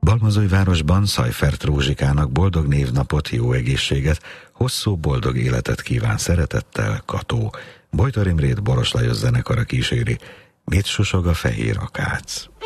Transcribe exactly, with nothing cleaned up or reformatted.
Balmazújvárosban Szajfert Rózsikának boldog névnapot, jó egészséget, hosszú boldog életet kíván szeretettel Kató. Bojtor Imrét Boros Lajos zenekara kíséri. Mit susog a fehér akác?